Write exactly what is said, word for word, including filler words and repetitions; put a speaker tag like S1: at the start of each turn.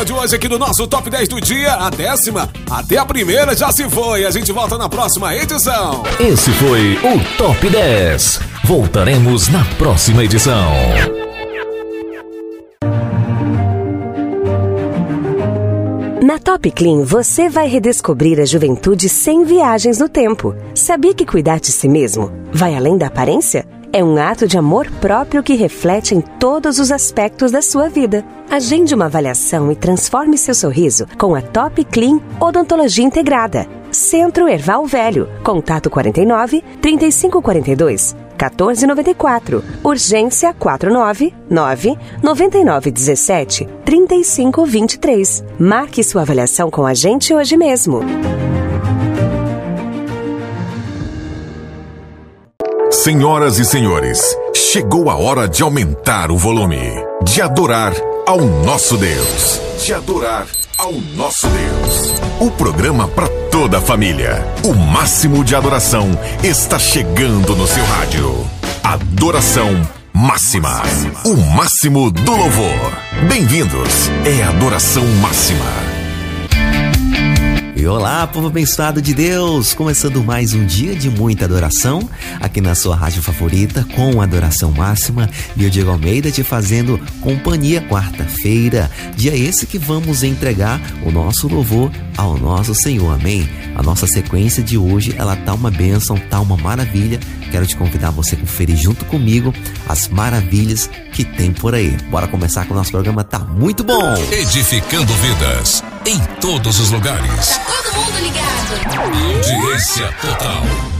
S1: De hoje aqui no nosso Top dez do dia, a décima, até a primeira já se foi. A gente volta na próxima edição.
S2: Esse foi o Top dez. Voltaremos na próxima edição.
S3: Na Top Clean, você vai redescobrir a juventude sem viagens no tempo. Sabia que cuidar de si mesmo vai além da aparência? É um ato de amor próprio que reflete em todos os aspectos da sua vida. Agende uma avaliação e transforme seu sorriso com a Top Clean Odontologia Integrada. Centro Erval Velho. Contato quarenta e nove, trinta e cinco quarenta e dois, quatorze noventa e quatro. Urgência quatro nove nove, nove nove um sete, três cinco dois três. Marque sua avaliação com a gente hoje mesmo.
S4: Senhoras e senhores, chegou a hora de aumentar o volume, de adorar ao nosso Deus, de adorar ao nosso Deus. O programa para toda a família, o máximo de adoração está chegando no seu rádio. Adoração Máxima, o máximo do louvor. Bem-vindos, é Adoração Máxima.
S5: E olá, povo abençoado de Deus! Começando mais um dia de muita adoração aqui na sua rádio favorita com Adoração Máxima e eu, Diego Almeida, te fazendo companhia quarta-feira, dia esse que vamos entregar o nosso louvor ao nosso Senhor, amém? A nossa sequência de hoje, ela tá uma bênção, tá uma maravilha. Quero te convidar a você conferir junto comigo as maravilhas que tem por aí. Bora começar com o nosso programa, tá muito bom!
S4: Edificando vidas em todos os lugares.
S6: Tá todo mundo ligado.
S4: Audiência total.